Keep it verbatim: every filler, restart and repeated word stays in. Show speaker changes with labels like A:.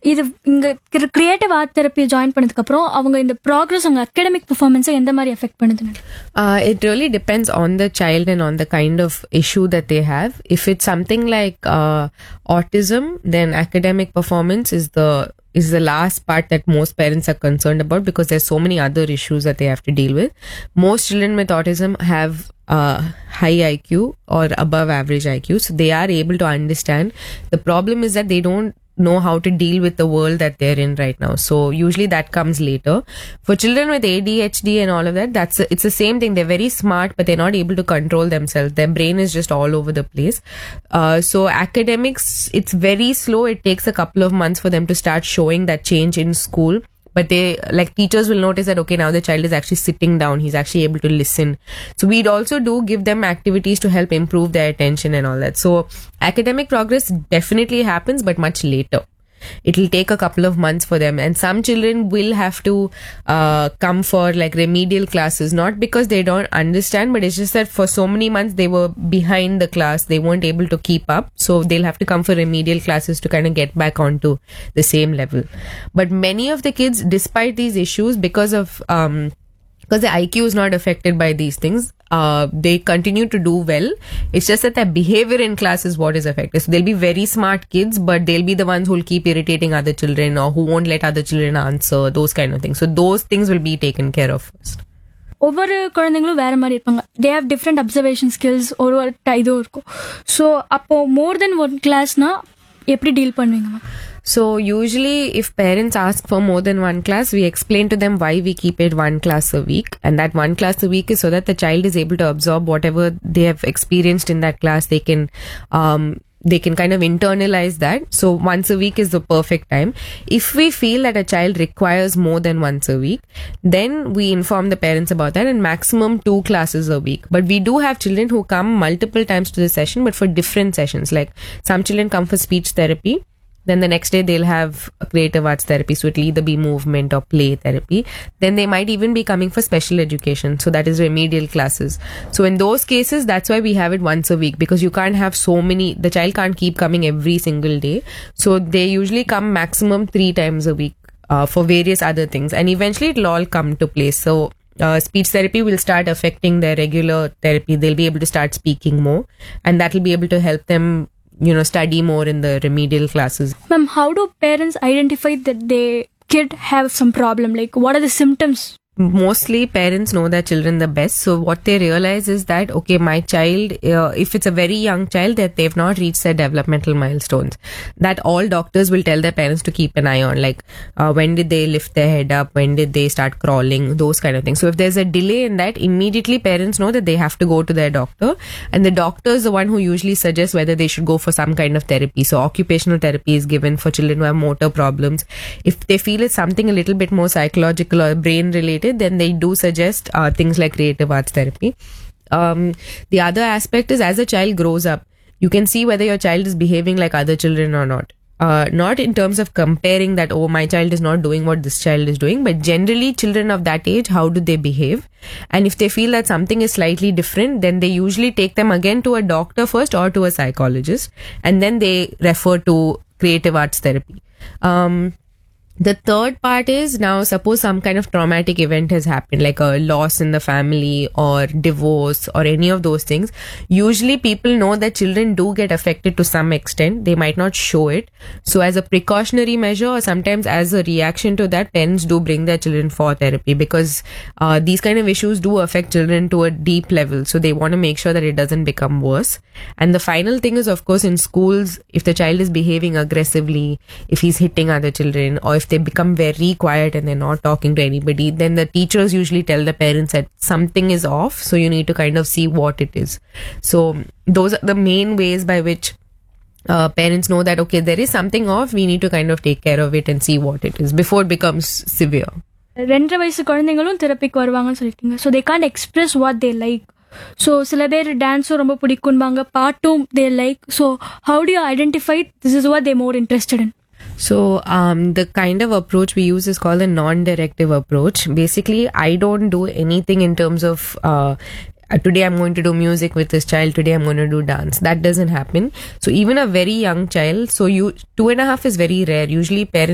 A: இது இங்க creative art therapy join பண்ணதுக்கு அப்புறம் அவங்க இந்த ப்ராக்ரஸ் அவங்க அகாடமிக் பெர்ஃபார்மன்ஸை எந்த மாதிரி எஃபெக்ட் பண்ணுது?
B: Uh, it really depends on the child and on the kind of issue that they have. If it's something like uh, autism, then academic performance is the is the last part that most parents are concerned about, because there's so many other issues that they have to deal with. Most children with autism have uh, high I Q or above average I Q, so they are able to understand. The problem is that they don't know how to deal with the world that they're in right now. So usually that comes later. For children with A D H D and all of that, that's it's the same thing. They're very smart, but they're not able to control themselves. Their brain is just all over the place. Uh, so academics, it's very slow. It takes a couple of months for them to start showing that change in school. But they, like, teachers will notice that, okay, now the child is actually sitting down. He's actually able to listen. So we'd also do give them activities to help improve their attention and all that. So academic progress definitely happens, but much later. It'll take a couple of months for them. And some children will have to uh, come for like remedial classes, not because they don't understand, but it's just that for so many months they were behind the class. They weren't able to keep up. So they'll have to come for remedial classes to kind of get back onto the same level. But many of the kids, despite these issues, because of um, because the I Q is not affected by these things, uh, they continue to do well. It's just that their behavior in class is what is affected. So they'll be very smart kids, but they'll be the ones who will keep irritating other children or who won't let other children answer, those kind of things. So those things will be taken care of first.
A: ஒவ்வொரு குழந்தைங்களும் வேற மாதிரி இருப்பாங்க. They have different observation skills, ஒரு ஒரு இதுவும் இருக்கும். So அப்போ மோர் தென் ஒன் கிளாஸ்னா எப்படி டீல் பண்ணுவீங்க?
B: So usually if parents ask for more than one class, we explain to them why we keep it one class a week. And that one class a week is so that the child is able to absorb whatever they have experienced in that class. They can, um, they can kind of internalize that. So once a week is the perfect time. If we feel that a child requires more than once a week, then we inform the parents about that, and maximum two classes a week. But we do have children who come multiple times to the session, but for different sessions. Like some children come for speech therapy. Then the next day they'll have a creative arts therapy. So it'll either be movement or play therapy. Then they might even be coming for special education. So that is remedial classes. So in those cases, that's why we have it once a week, because you can't have so many, the child can't keep coming every single day. So they usually come maximum three times a week uh, for various other things. And eventually it'll all come to place. So Uh, speech therapy will start affecting their regular therapy. They'll be able to start speaking more, and that will be able to help them, you know, study more in the remedial classes.
A: Ma'am, how do parents identify that their kid have some problem? Like, what are the symptoms?
B: Mostly parents know their children the best. So what they realize is that, okay, my child, uh, if it's a very young child, that they've not reached their developmental milestones, that all doctors will tell their parents to keep an eye on. Like, uh, when did they lift their head up? When did they start crawling? Those kind of things. So if there's a delay in that, immediately parents know that they have to go to their doctor. And the doctor is the one who usually suggests whether they should go for some kind of therapy. So occupational therapy is given for children who have motor problems. If they feel it's something a little bit more psychological or brain related, then they do suggest uh, things like creative arts therapy. Um, the other aspect is, as a child grows up, you can see whether your child is behaving like other children or not. Uh, not in terms of comparing that, oh, my child is not doing what this child is doing, but generally children of that age, how do they behave? And if they feel that something is slightly different, then they usually take them again to a doctor first or to a psychologist, and then they refer to creative arts therapy. Um, The third part is, now suppose some kind of traumatic event has happened, like a loss in the family or divorce or any of those things. Usually people know that children do get affected to some extent. They might not show it. So as a precautionary measure, or sometimes as a reaction to that, parents do bring their children for therapy, because uh, these kind of issues do affect children to a deep level. So they want to make sure that it doesn't become worse. And the final thing is, of course, in schools, if the child is behaving aggressively, if he's hitting other children, or if they become very quiet and they're not talking to anybody, then the teachers usually tell the parents that something is off, so you need to kind of see what it is. So those are the main ways by which uh, parents know that, okay, there is something off, we need to kind of take care of it and see what it is before it becomes severe.
A: ரெண்டரை வயசு குழந்தைங்களும் தெரப்பிக்கு வருவாங்கன்னு சொல்லிட்டீங்க. So they can't express what they like. So சில பேர் டான்ஸும் ரொம்ப பிடிக்கும்பாங்க, பாட்டும் they like. So how to you identify this is what they more interested in?
B: So um, the kind of approach we use is called a non-directive approach. Basically, I don't do anything in terms of uh, today I'm going to do music with this child, today I'm going to do dance. That doesn't happen. So even a very young child, so you two and a half is very rare. Usually parents